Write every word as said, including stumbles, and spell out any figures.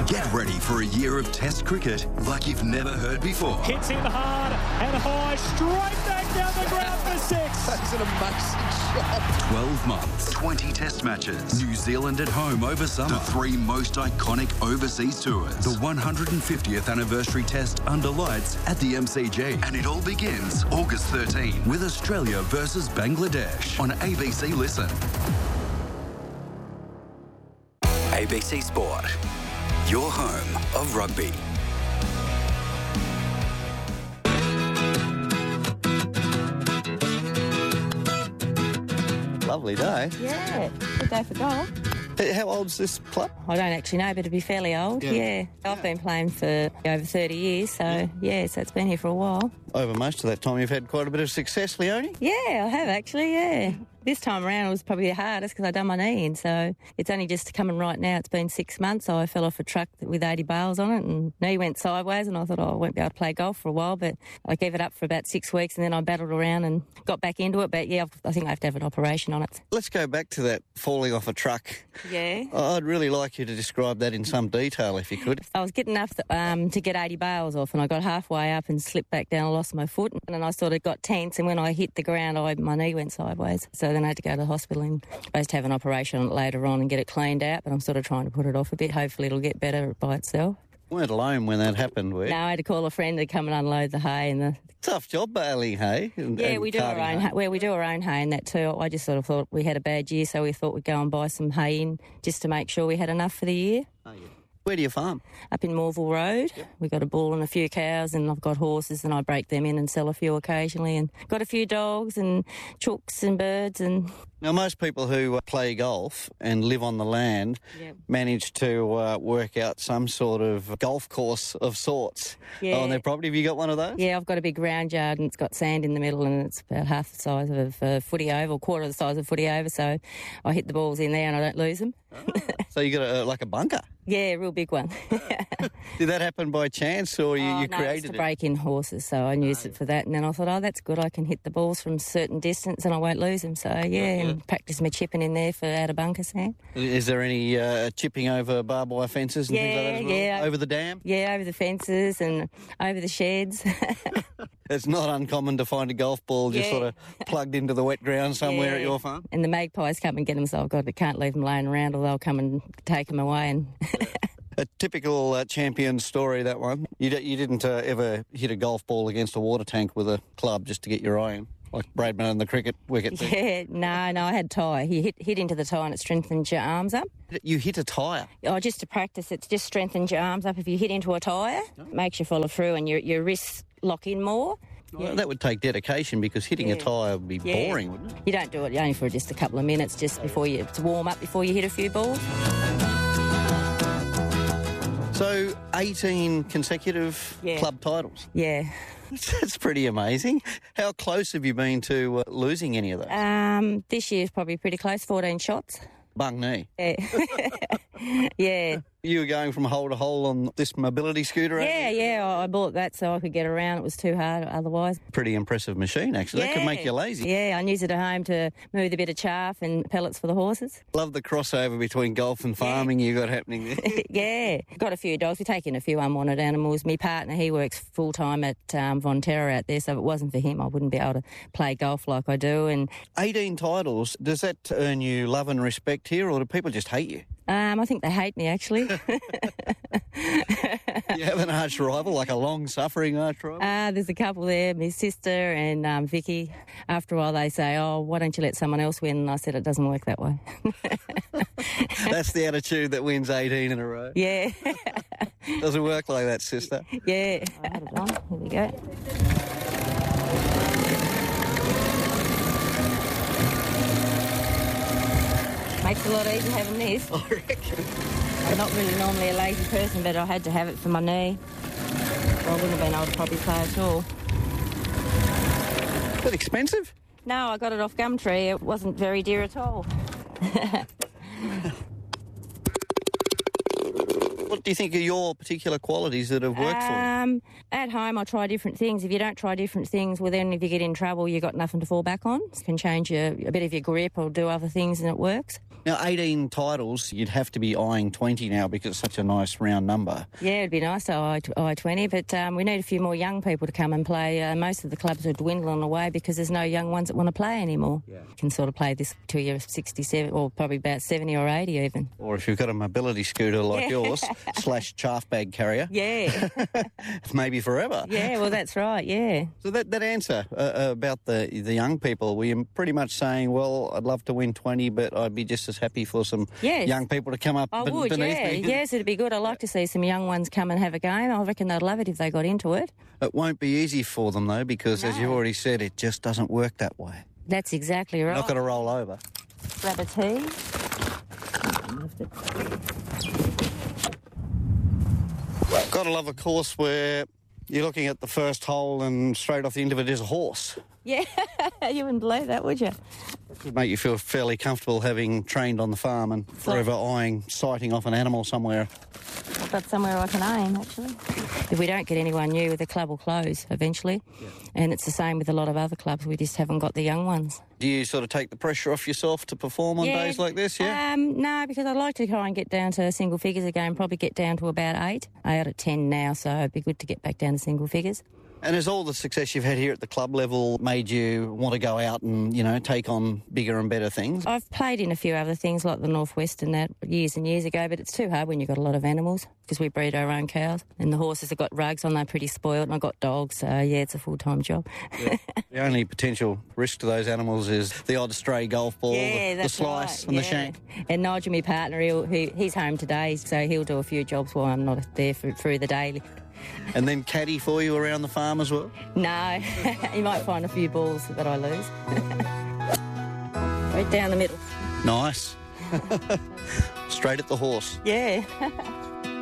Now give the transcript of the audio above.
Get ready for a year of Test cricket like you've never heard before. Hits in hard and high, straight back down the ground for six. That's an amazing shot. twelve months, twenty Test matches. New Zealand at home over summer. The three most iconic overseas tours. The one hundred fiftieth anniversary Test under lights at the M C G. And it all begins August thirteenth with Australia versus Bangladesh on A B C Listen. A B C Sport, your home of rugby. Lovely day. Yeah, good day for golf. Hey, how old's this club? I don't actually know, but it'd be fairly old. Yeah. Yeah. I've been playing for over thirty years, so yeah. yeah, so it's been here for a while. Over most of that time, you've had quite a bit of success, Leonie. Yeah, I have actually, yeah. This time around it was probably the hardest because I'd done my knee in, so it's only just coming right now. It's been six months. I fell off a truck with eighty bales on it and knee went sideways, and I thought, oh, I won't be able to play golf for a while, but I gave it up for about six weeks and then I battled around and got back into it. But yeah, I think I have to have an operation on it. Let's go back to that falling off a truck. Yeah. I'd really like you to describe that in some detail, if you could. I was getting enough um, to get eighty bales off, and I got halfway up and slipped back down. I lost my foot, and then I sort of got tense, and when I hit the ground, I, my knee went sideways. So then I had to go to the hospital and supposed to have an operation on it later on and get it cleaned out, but I'm sort of trying to put it off a bit. Hopefully it'll get better by itself. You weren't alone when that happened, were you? No, I had to call a friend to come and unload the hay and the... Tough job baling hay. And, yeah, and we do our own hay. Well, we do our own hay and that too. I just sort of thought we had a bad year, so we thought we'd go and buy some hay in just to make sure we had enough for the year. Oh, yeah. Where do you farm? Up in Morville Road. Yep. We've got a bull and a few cows, and I've got horses, and I break them in and sell a few occasionally, and got a few dogs and chooks and birds. And Now, most people who uh, play golf and live on the land Yep. manage to uh, work out some sort of golf course of sorts Yeah. on their property. Have you got one of those? yeah, I've got a big round yard, and it's got sand in the middle, and it's about half the size of a footy over, quarter of the size of a footy over, so I hit the balls in there and I don't lose them. Oh. So you got a, like a bunker. Yeah, real big one. Did that happen by chance, or you, Oh, you no, created it's to it? break in horses, so I used it for that. And then I thought, oh, that's good. I can hit the balls from a certain distance and I won't lose them. So, yeah, and practice my chipping in there for out of bunker sand. Is there any uh, chipping over barbed wire fences and Yeah, things like that as well? yeah. Over the dam? Yeah, over the fences and over the sheds. It's not uncommon to find a golf ball just Yeah. sort of plugged into the wet ground somewhere at Yeah. your farm. And the magpies come and get them, so I've got I can't leave them laying around, or they'll come and take them away. And A typical uh, champion story, that one. You, d- you didn't uh, ever hit a golf ball against a water tank with a club just to get your eye in, like Braidman and the cricket wicket. yeah, no, no, I had tie. You hit hit into the tie and it strengthens your arms up. You hit a tyre. Oh, just to practice, it just strengthens your arms up. If you hit into a tyre, it makes you follow through and your your wrists lock in more. Well, that would take dedication, because hitting a Yeah. tyre would be Yeah. boring, wouldn't it? You don't do it only for just a couple of minutes, just before you to warm up before you hit a few balls. So, eighteen consecutive Yeah. club titles. Yeah. That's pretty amazing. How close have you been to uh, losing any of those? Um, this year's probably pretty close, fourteen shots. Bung knee. Yeah. yeah. You were going from hole to hole on this mobility scooter? aren't Yeah, you? yeah. I I bought that so I could get around. It was too hard otherwise. Pretty impressive machine, actually. That could Yeah. make you lazy. Yeah, I use it at home to move a bit of chaff and pellets for the horses. Love the crossover between golf and farming you got happening there. Yeah. Got a few dogs. We take in a few unwanted animals. My partner, he works full-time at um, Vonterra out there, so if it wasn't for him, I wouldn't be able to play golf like I do. And eighteen titles, does that earn you love and respect here, or do people just hate you? um, I think they hate me, actually. You have an arch rival, like a long-suffering arch rival? Uh, there's a couple there, my sister and um, Vicky. After a while, they say, oh, why don't you let someone else win? And I said, it doesn't work that way. That's the attitude that wins eighteen in a row. Yeah. Doesn't work like that, sister. Yeah. I had it on. Here we go. Makes it a lot easier having this. I reckon. I'm not really normally a lazy person, but I had to have it for my knee. Or I wouldn't have been able to probably play at all. Is that expensive? No, I got it off Gumtree. It wasn't very dear at all. What do you think are your particular qualities that have worked for you? Um, at home, I try different things. If you don't try different things, well, then if you get in trouble, you've got nothing to fall back on. It can change your, a bit of your grip or do other things and it works. Now, eighteen titles, you'd have to be eyeing twenty now because it's such a nice round number. Yeah, it'd be nice to eye, eye twenty, but um, we need a few more young people to come and play. Uh, most of the clubs are dwindling away because there's no young ones that want to play anymore. Yeah. You can sort of play this till you're sixty-seven, or probably about seventy or eighty even. Or if you've got a mobility scooter like Yeah. yours, slash chaff bag carrier, Yeah. maybe forever. Yeah, well, that's right, yeah. So that, that answer uh, about the the young people, were you pretty much saying, well, I'd love to win twenty, but I'd be just as happy for some Yes. young people to come up I ben- would, beneath yeah. me? Yes, it'd be good. I'd like to see some young ones come and have a game. I reckon they'd love it if they got into it. It won't be easy for them, though, because, as No. you've already said, it just doesn't work that way. That's exactly right. Not going to roll over. Grab a tea. Got to love a course where you're looking at the first hole and straight off the end of it is a horse. Yeah, you wouldn't believe that, would you? It would make you feel fairly comfortable having trained on the farm and forever eyeing, sighting off an animal somewhere. I've got somewhere I can aim, actually. If we don't get anyone new, the club will close eventually. Yeah. And it's the same with a lot of other clubs. We just haven't got the young ones. Do you sort of take the pressure off yourself to perform on Yeah. days like this, yeah? Um, no, because I'd like to try and get down to single figures again, probably get down to about eight. I'm out at ten now, so it'd be good to get back down to single figures. And has all the success you've had here at the club level made you want to go out and, you know, take on bigger and better things? I've played in a few other things like the Northwest and that years and years ago, but it's too hard when you've got a lot of animals because we breed our own cows. And the horses have got rugs on, they're pretty spoiled, and I've got dogs, so yeah, it's a full-time job. Yeah. The only potential risk to those animals is the odd stray golf ball, Yeah, the, the that's slice right, and yeah. the shank. And Nigel, my partner, he'll, he, he's home today, so he'll do a few jobs while I'm not there for, through the day. And then caddy for you around the farm as well? No, you might find a few balls that I lose. Right down the middle. Nice. Straight at the horse. Yeah.